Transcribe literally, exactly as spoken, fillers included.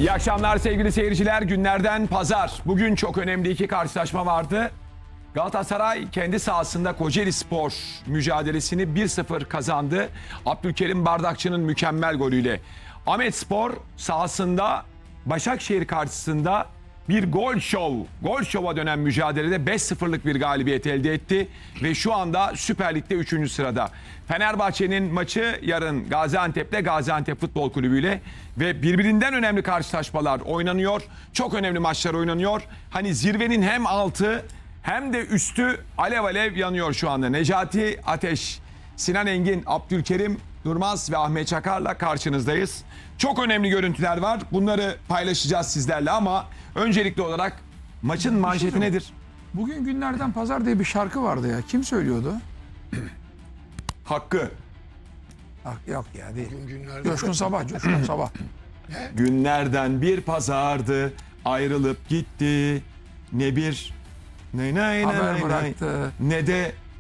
İyi akşamlar sevgili seyirciler. Günlerden pazar. Bugün çok önemli iki karşılaşma vardı. Galatasaray kendi sahasında Kocaelispor mücadelesini bir sıfır kazandı. Abdülkerim Bardakçı'nın mükemmel golüyle. Ahmetspor sahasında Başakşehir karşısında bir gol şov, gol şova dönen mücadelede beş sıfırlık bir galibiyet elde etti. Ve şu anda Süper Lig'de üçüncü sırada. Fenerbahçe'nin maçı yarın Gaziantep'te, Gaziantep Futbol Kulübü ile ve birbirinden önemli karşılaşmalar oynanıyor. Çok önemli maçlar oynanıyor. Hani zirvenin hem altı hem de üstü alev alev yanıyor şu anda. Necati Ateş, Sinan Engin, Abdülkerim Durmaz ve Ahmet Çakar'la karşınızdayız. Çok önemli görüntüler var. Bunları paylaşacağız sizlerle ama öncelikli olarak maçın manşeti nedir? Bugün günlerden pazar diye bir şarkı vardı ya. Kim söylüyordu? Hakkı. Ah, yok ya değil. Coşkun Sabah, Coşkun Sabah. Günlerden bir pazardı, ayrılıp gitti. Ne bir ne ne Haber ne bıraktı. ne de